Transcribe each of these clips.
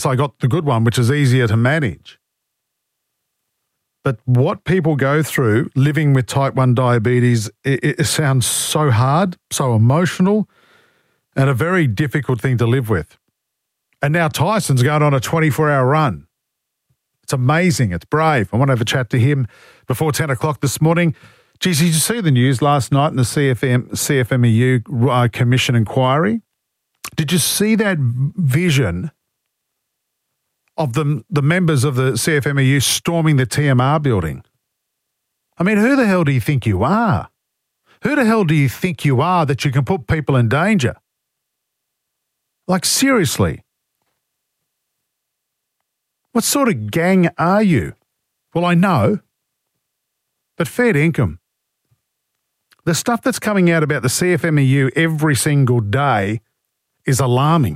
So I got the good one, which is easier to manage. But what people go through living with type 1 diabetes, it sounds so hard, so emotional, and a very difficult thing to live with. And now Tyson's going on a 24-hour run. It's amazing. It's brave. I want to have a chat to him before 10 o'clock this morning. Geez, did you see the news last night in the CFMEU Commission inquiry? Did you see that vision of the members of the CFMEU storming the TMR building? I mean, who the hell do you think you are? Who the hell do you think you are that you can put people in danger? Like, seriously. What sort of gang are you? Well, I know, but fair dinkum. The stuff that's coming out about the CFMEU every single day is alarming.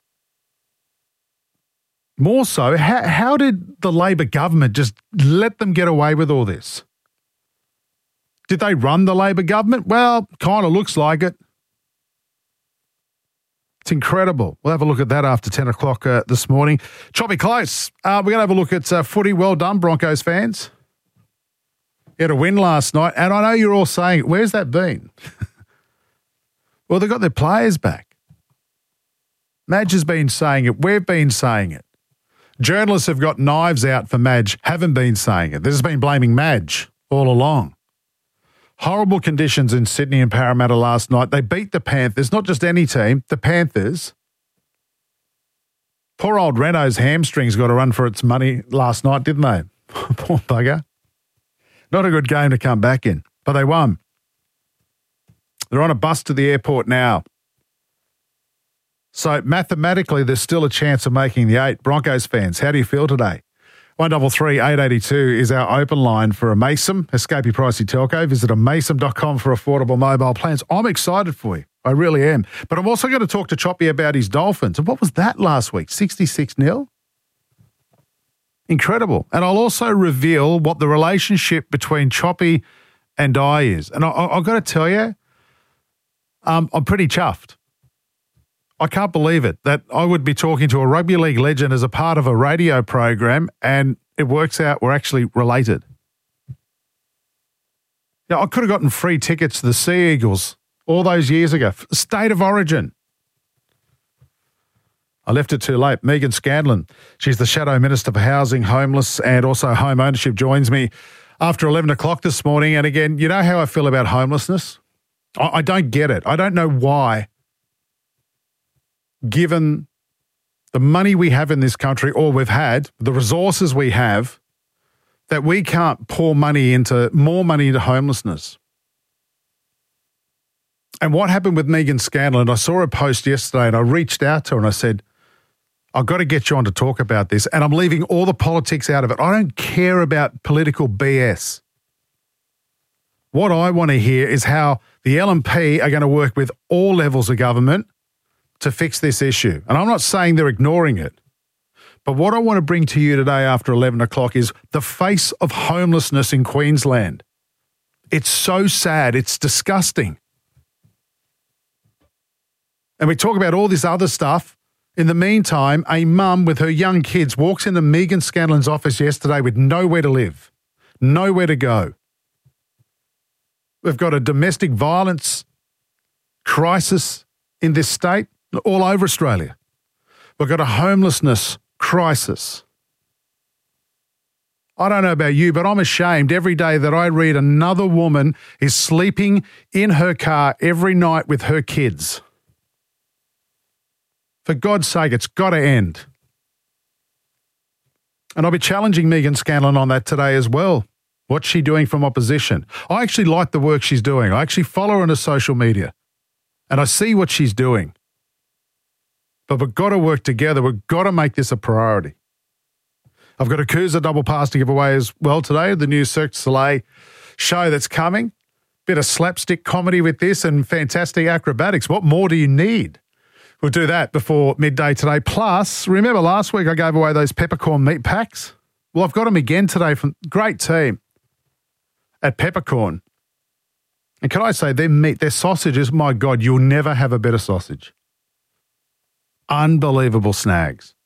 More so, how did the Labor government just let them get away with all this? Did they run the Labor government? Well, kind of looks like it. It's incredible. We'll have a look at that after 10 o'clock this morning. Choppy close. We're going to have a look at footy. Well done, Broncos fans. You had a win last night, and I know you're all saying, where's that been? Well, they've got their players back. Madge has been saying it. We've been saying it. Journalists have got knives out for Madge, haven't been saying it. They've just been blaming Madge all along. Horrible conditions in Sydney and Parramatta last night. They beat the Panthers, not just any team, the Panthers. Poor old Renault's hamstrings got a run for its money last night, didn't they? Poor bugger. Not a good game to come back in, but they won. They're on a bus to the airport now. So mathematically, there's still a chance of making the 8. Broncos fans, how do you feel today? 133 882 is our open line for a Mason. Escape your pricey telco. Visit amason.com for affordable mobile plans. I'm excited for you. I really am. But I'm also going to talk to Choppy about his Dolphins. And what was that last week? 66-0? Incredible. And I'll also reveal what the relationship between Choppy and I is. And I've got to tell you, I'm pretty chuffed. I can't believe it, that I would be talking to a rugby league legend as a part of a radio program, and it works out we're actually related. Now, I could have gotten free tickets to the Sea Eagles all those years ago. State of origin. I left it too late. Megan Scanlon, she's the Shadow Minister for Housing, Homeless and also Home Ownership, joins me after 11 o'clock this morning. And again, you know how I feel about homelessness? I don't get it. I don't know why, given the money we have in this country, or we've had, the resources we have, that we can't pour more money into homelessness. And what happened with Megan Scanlon, I saw her post yesterday and I reached out to her and I said, I've got to get you on to talk about this, and I'm leaving all the politics out of it. I don't care about political BS. What I want to hear is how the LNP are going to work with all levels of government to fix this issue. And I'm not saying they're ignoring it. But what I want to bring to you today after 11 o'clock is the face of homelessness in Queensland. It's so sad. It's disgusting. And we talk about all this other stuff. In the meantime, a mum with her young kids walks into Megan Scanlon's office yesterday with nowhere to live, nowhere to go. We've got a domestic violence crisis in this state, all over Australia. We've got a homelessness crisis. I don't know about you, but I'm ashamed every day that I read another woman is sleeping in her car every night with her kids. For God's sake, it's got to end. And I'll be challenging Megan Scanlon on that today as well. What's she doing from opposition? I actually like the work she's doing. I actually follow her on her social media, and I see what she's doing. But we've got to work together. We've got to make this a priority. I've got a Coosa double pass to give away as well today, the new Cirque du Soleil show that's coming. Bit of slapstick comedy with this and fantastic acrobatics. What more do you need? We'll do that before midday today. Plus, remember last week I gave away those peppercorn meat packs? Well, I've got them again today from great team at Peppercorn. And can I say, their meat, their sausages, my God, you'll never have a better sausage. Unbelievable snags.